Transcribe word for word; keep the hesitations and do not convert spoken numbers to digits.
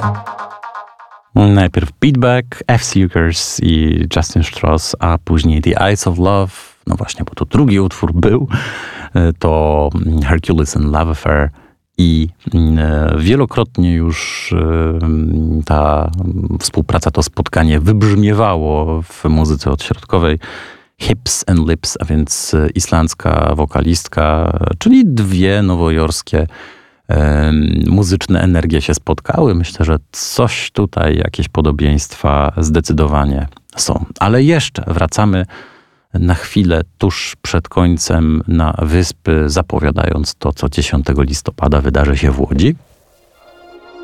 Najpierw Beatback, F-Seekers i Justin Strauss, a później The Eyes of Love. No właśnie, bo to drugi utwór był. To Hercules and Love Affair. I wielokrotnie już ta współpraca, to spotkanie wybrzmiewało w muzyce odśrodkowej. Hips and Lips, a więc islandzka wokalistka, czyli dwie nowojorskie muzyczne energie się spotkały. Myślę, że coś tutaj, jakieś podobieństwa zdecydowanie są. Ale jeszcze wracamy na chwilę tuż przed końcem na Wyspy, zapowiadając to, co dziesiątego listopada wydarzy się w Łodzi.